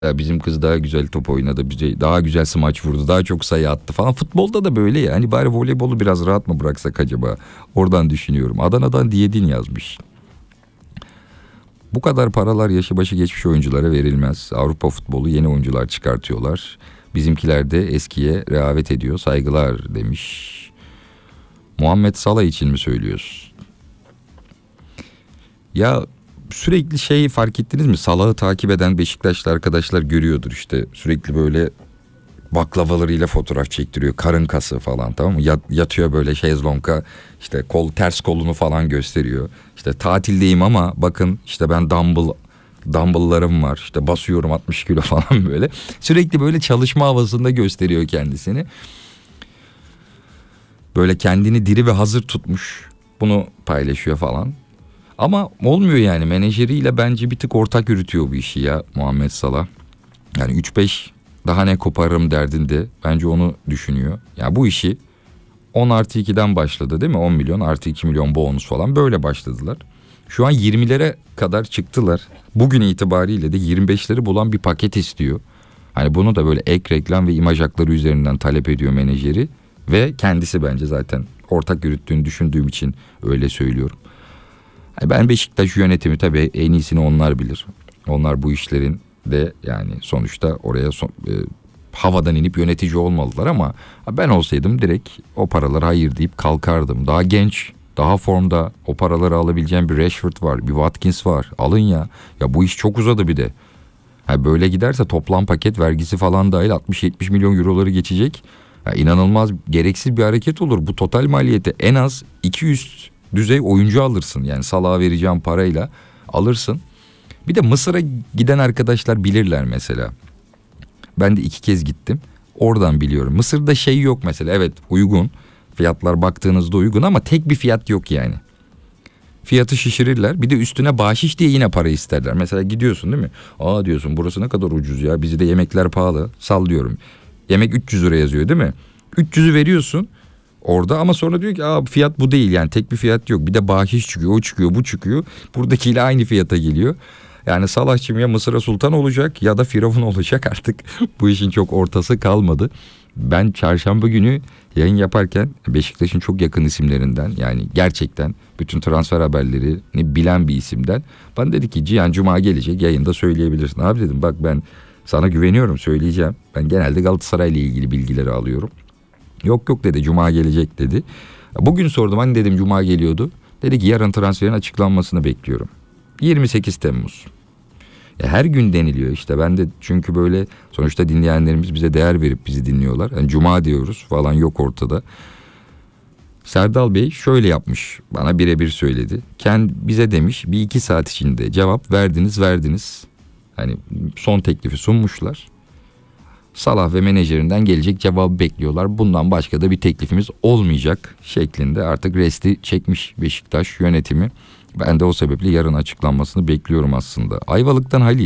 Ya bizim kız daha güzel top oynadı, bize daha güzel smaç vurdu, daha çok sayı attı falan. Futbolda da böyle ya. Hani bari voleybolu biraz rahat mı bıraksak acaba? Oradan düşünüyorum. Adana'dan Diyedin yazmış. Bu kadar paralar yaşı başı geçmiş oyunculara verilmez. Avrupa futbolu yeni oyuncular çıkartıyorlar. Bizimkiler de eskiye rehavet ediyor. Saygılar demiş. Muhammed Salah için mi söylüyorsun? Ya sürekli şey fark ettiniz mi? Salah'ı takip eden Beşiktaşlı arkadaşlar görüyordur işte. Sürekli böyle baklavalarıyla fotoğraf çektiriyor. Karın kası falan, tamam mı? Yatıyor böyle şezlonga, işte ters kolunu falan gösteriyor. İşte tatildeyim ama bakın işte ben dumbbell'larım var. İşte basıyorum 60 kilo falan böyle. Sürekli böyle çalışma havasında gösteriyor kendisini. Böyle kendini diri ve hazır tutmuş. Bunu paylaşıyor falan. Ama olmuyor yani, menajeriyle bence bir tık ortak yürütüyor bu işi ya Muhammed Salah. Yani 3-5 daha ne koparırım derdinde, bence onu düşünüyor. Ya bu işi 10 artı 2'den başladı değil mi? 10 milyon artı 2 milyon bonus falan, böyle başladılar. Şu an 20'lere kadar çıktılar. Bugün itibariyle de 25'leri bulan bir paket istiyor. Hani bunu da böyle ek reklam ve imaj hakları üzerinden talep ediyor menajeri. Ve kendisi bence zaten ortak yürüttüğünü düşündüğüm için öyle söylüyorum. Ben Beşiktaş yönetimi tabii en iyisini onlar bilir. Onlar bu işlerin de yani sonuçta oraya havadan inip yönetici olmalılar ama ben olsaydım direkt o paralara hayır deyip kalkardım. Daha genç, daha formda, o paraları alabileceğim bir Rashford var, bir Watkins var. Alın ya. Ya bu iş çok uzadı bir de. Böyle giderse toplam paket vergisi falan dahil 60-70 milyon euroları geçecek. Ya inanılmaz gereksiz bir hareket olur. Bu total maliyeti en az 200 düzey oyuncu alırsın. Yani Salah'a vereceğim parayla alırsın. Bir de Mısır'a giden arkadaşlar bilirler mesela. Ben de 2 kez gittim. Oradan biliyorum. Mısır'da şey yok mesela. Evet, uygun. Fiyatlar baktığınızda uygun ama tek bir fiyat yok yani. Fiyatı şişirirler. Bir de üstüne bahşiş diye yine para isterler. Mesela gidiyorsun değil mi? Aa diyorsun, burası ne kadar ucuz ya. Bizde yemekler pahalı. Sallıyorum. Yemek 300 lira yazıyor değil mi? 300'ü veriyorsun orada ama sonra diyor ki fiyat bu değil, yani tek bir fiyat yok. Bir de bahşiş çıkıyor, o çıkıyor, bu çıkıyor. Buradakiyle aynı fiyata geliyor. Yani Salahçım ya Mısır'a sultan olacak ya da firavun olacak, artık bu işin çok ortası kalmadı. Ben çarşamba günü yayın yaparken Beşiktaş'ın çok yakın isimlerinden, yani gerçekten bütün transfer haberlerini bilen bir isimden bana dedi ki Cihan Cuma gelecek, yayında söyleyebilirsin. Abi dedim, bak ben sana güveniyorum, söyleyeceğim. Ben genelde Galatasaray ile ilgili bilgileri alıyorum. Yok yok dedi, Cuma gelecek dedi. Bugün sordum, hani dedim Cuma geliyordu. Dedi ki yarın transferin açıklanmasını bekliyorum. 28 Temmuz. Her gün deniliyor işte, ben de çünkü böyle sonuçta dinleyenlerimiz bize değer verip bizi dinliyorlar. Yani Cuma diyoruz falan, yok ortada. Serdal Bey şöyle yapmış, bana birebir söyledi. Bize demiş, 1-2 saat içinde cevap verdiniz. Hani son teklifi sunmuşlar. Salah ve menajerinden gelecek cevabı bekliyorlar. Bundan başka da bir teklifimiz olmayacak şeklinde artık resti çekmiş Beşiktaş yönetimi. Ben de o sebeple yarın açıklanmasını bekliyorum aslında. Ayvalık'tan Halil.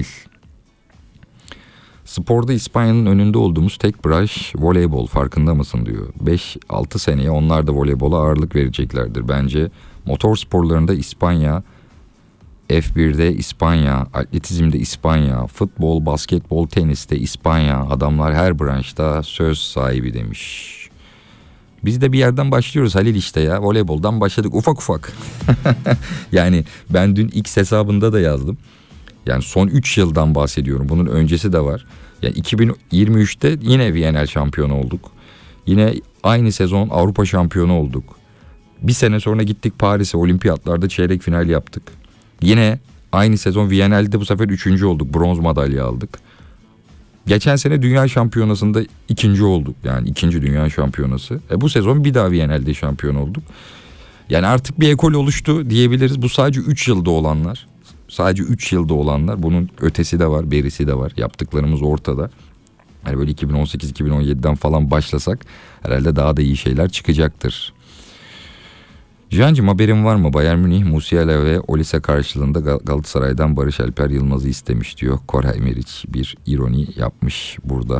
Sporda İspanya'nın önünde olduğumuz tek branş voleybol, farkında mısın diyor. 5-6 seneye onlar da voleybola ağırlık vereceklerdir. Bence motor sporlarında İspanya, F1'de İspanya, atletizmde İspanya, futbol, basketbol, teniste İspanya. Adamlar her branşta söz sahibi demiş. Biz de bir yerden başlıyoruz Halil işte ya. Voleyboldan başladık ufak ufak. Yani ben dün X hesabında da yazdım. Yani son 3 yıldan bahsediyorum. Bunun öncesi de var. Yani 2023'te yine Viyanel şampiyonu olduk. Yine aynı sezon Avrupa şampiyonu olduk. Bir sene sonra gittik Paris'e, olimpiyatlarda çeyrek final yaptık. Yine aynı sezon Viyanel'de bu sefer 3. olduk. Bronz madalya aldık. Geçen sene dünya şampiyonasında 2. olduk. Yani 2. dünya şampiyonası. Bu sezon bir daha Viyanel'de şampiyon olduk. Yani artık bir ekol oluştu diyebiliriz. Bu sadece 3 yılda olanlar. Sadece 3 yılda olanlar. Bunun ötesi de var, berisi de var. Yaptıklarımız ortada. Yani böyle 2018-2017'den falan başlasak herhalde daha da iyi şeyler çıkacaktır. Cihan'cığım haberin var mı? Bayern Münih Musiala ve Olise karşılığında Galatasaray'dan Barış Alper Yılmaz'ı istemiş diyor. Koray Meriç bir ironi yapmış burada.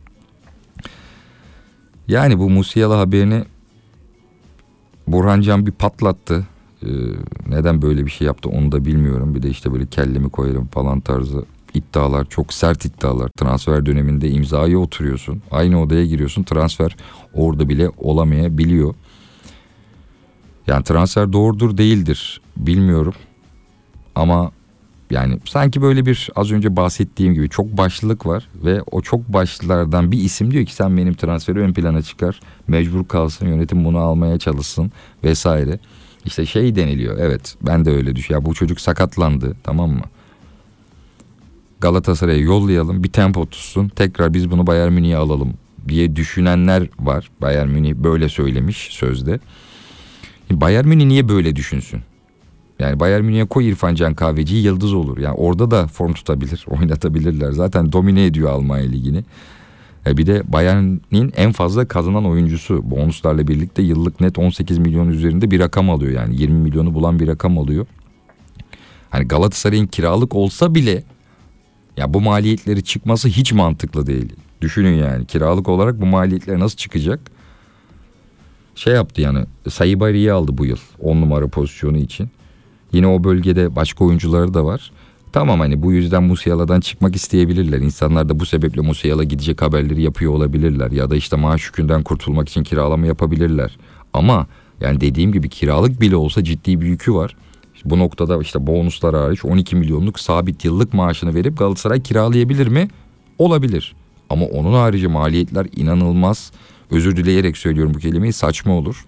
Yani bu Musiala haberini Burhan Can bir patlattı. Neden böyle bir şey yaptı onu da bilmiyorum. Bir de işte böyle kellemi koyarım falan tarzı iddialar, çok sert iddialar. Transfer döneminde imzaya oturuyorsun. Aynı odaya giriyorsun. Transfer orada bile olamayabiliyor. Yani transfer doğrudur değildir bilmiyorum. Ama yani sanki böyle bir az önce bahsettiğim gibi çok başlılık var. Ve o çok başlılardan bir isim diyor ki sen benim transferi ön plana çıkar. Mecbur kalsın, yönetim bunu almaya çalışsın vesaire. İşte şey deniliyor, evet ben de öyle düşünüyorum. Ya bu çocuk sakatlandı, tamam mı? Galatasaray'a yollayalım, bir tempo tutsun, tekrar biz bunu Bayern Münih'e alalım diye düşünenler var. Bayern Münih böyle söylemiş sözde. Bayern Münih niye böyle düşünsün? Yani Bayern Münih'e koy İrfan Can Kahveci'yi, yıldız olur. Yani orada da form tutabilir, oynatabilirler. Zaten domine ediyor Almanya Ligi'ni. Bir de Bayern'in en fazla kazanan oyuncusu. Bonuslarla birlikte yıllık net 18 milyon üzerinde bir rakam alıyor. Yani 20 milyonu bulan bir rakam alıyor. Hani Galatasaray'ın kiralık olsa bile ya bu maliyetleri çıkması hiç mantıklı değil. Düşünün yani kiralık olarak bu maliyetler nasıl çıkacak? Şey yaptı yani, Saibari'yi aldı bu yıl 10 numara pozisyonu için. Yine o bölgede başka oyuncuları da var. Tamam, hani bu yüzden Musiala'dan çıkmak isteyebilirler. İnsanlar da bu sebeple Musiala gidecek haberleri yapıyor olabilirler. Ya da işte maaş yükünden kurtulmak için kiralama yapabilirler. Ama yani dediğim gibi kiralık bile olsa ciddi bir yükü var. Bu noktada işte bonuslar hariç 12 milyonluk sabit yıllık maaşını verip Galatasaray kiralayabilir mi? Olabilir. Ama onun harici maliyetler inanılmaz. Özür dileyerek söylüyorum bu kelimeyi, saçma olur.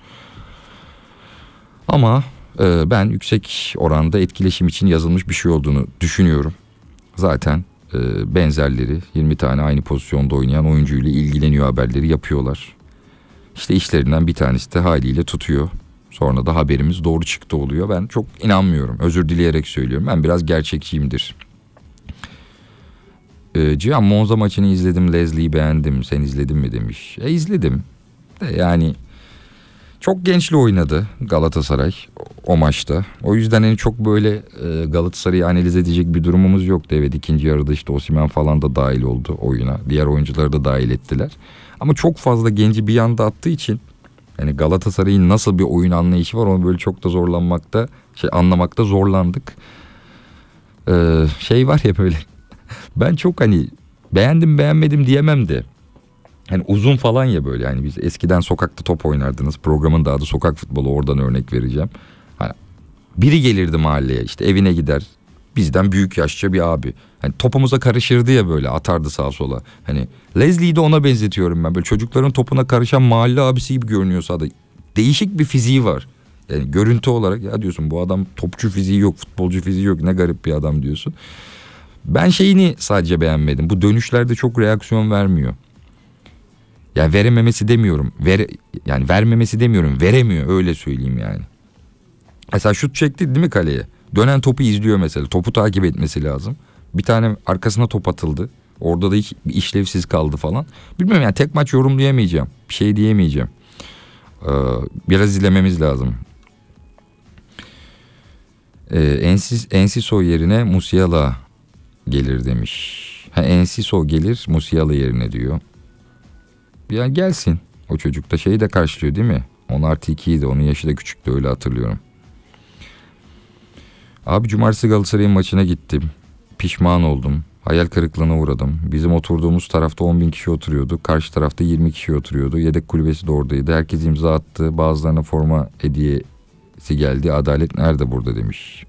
Ama ben yüksek oranda etkileşim için yazılmış bir şey olduğunu düşünüyorum. Zaten benzerleri 20 tane aynı pozisyonda oynayan oyuncuyla ilgileniyor haberleri yapıyorlar. İşte işlerinden bir tanesi de haliyle tutuyor. Sonra da haberimiz doğru çıktı oluyor. Ben çok inanmıyorum. Özür dileyerek söylüyorum. Ben biraz gerçekçiyimdir. Cihan, Monza maçını izledim. Leslie'yi beğendim. Sen izledin mi demiş. İzledim. Yani çok gençli oynadı Galatasaray o maçta. O yüzden hani çok böyle Galatasaray'ı analiz edecek bir durumumuz yoktu. Evet, ikinci yarıda işte Osimhen falan da dahil oldu oyuna. Diğer oyuncuları da dahil ettiler. Ama çok fazla genci bir anda attığı için yani Galatasaray'ın nasıl bir oyun anlayışı var onu böyle çok da anlamakta zorlandık. Şey var ya böyle ben çok hani beğendim beğenmedim diyemem de. Hani uzun falan ya böyle, yani biz eskiden sokakta top oynardınız. Programın da adı sokak futbolu, oradan örnek vereceğim. Hani biri gelirdi mahalleye, işte evine gider. Bizden büyük yaşça bir abi. Hani topumuza karışırdı ya, böyle atardı sağa sola. Hani Leslie'yi de ona benzetiyorum ben. Böyle çocukların topuna karışan mahalle abisi gibi görünüyor sahada. Değişik bir fiziği var. Yani görüntü olarak ya diyorsun bu adam topçu fiziği yok, futbolcu fiziği yok, ne garip bir adam diyorsun. Ben şeyini sadece beğenmedim. Bu dönüşlerde çok reaksiyon vermiyor. Yani verememesi demiyorum. Yani vermemesi demiyorum. Veremiyor, öyle söyleyeyim yani. Mesela şut çekti değil mi kaleye? Dönen topu izliyor mesela. Topu takip etmesi lazım. Bir tane arkasına top atıldı. Orada da hiç işlevsiz kaldı falan. Bilmiyorum yani, tek maç yorumlayamayacağım. Bir şey diyemeyeceğim. Biraz izlememiz lazım. Enciso yerine Musiala gelir demiş. Enciso gelir Musiala yerine diyor. Ya gelsin. O çocuk da şeyi de karşılıyor değil mi? 10+2'ydi. Onun yaşı da küçüktü, öyle hatırlıyorum. Abi cumartesi Galatasaray'ın maçına gittim. Pişman oldum. Hayal kırıklığına uğradım. Bizim oturduğumuz tarafta 10.000 kişi oturuyordu. Karşı tarafta 20 kişi oturuyordu. Yedek kulübesi de oradaydı. Herkes imza attı. Bazılarına forma hediyesi geldi. Adalet nerede burada demiş.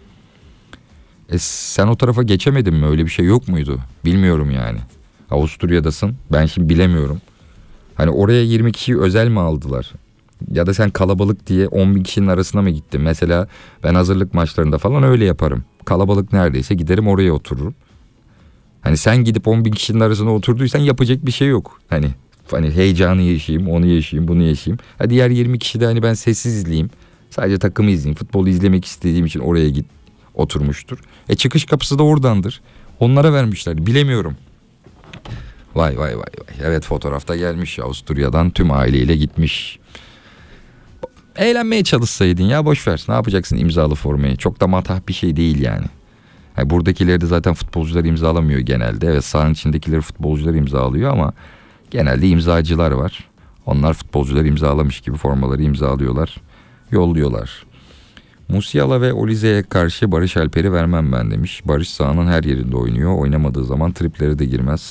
Sen o tarafa geçemedin mi? Öyle bir şey yok muydu? Bilmiyorum yani. Avusturya'dasın. Ben şimdi bilemiyorum. Hani oraya 20 kişiyi özel mi aldılar? Ya da sen kalabalık diye 10.000 kişinin arasına mı gittin? Mesela ben hazırlık maçlarında falan öyle yaparım. Kalabalık neredeyse giderim oraya otururum. Hani sen gidip 10.000 kişinin arasına oturduysan yapacak bir şey yok. Hani heyecanı yaşayayım, onu yaşayayım, bunu yaşayayım. Diğer 20 kişi de hani ben sessiz izleyeyim. Sadece takımı izleyeyim. Futbolu izlemek istediğim için oraya oturmuştur. Çıkış kapısı da oradandır. Onlara vermişler. Bilemiyorum. Vay. Evet, fotoğrafta gelmiş. Avusturya'dan tüm aileyle gitmiş. Eğlenmeye çalışsaydın ya, boş ver. Ne yapacaksın imzalı formayı? Çok da matah bir şey değil yani. Buradakileri de zaten futbolcular imzalamıyor genelde. Evet, sahanın içindekileri futbolcular imzalıyor ama genelde imzacılar var. Onlar futbolcular imzalamış gibi formaları imzalıyorlar, yolluyorlar. Musiala ve Olize'ye karşı Barış Alper'i vermem ben demiş. Barış sahanın her yerinde oynuyor. Oynamadığı zaman triplere de girmez.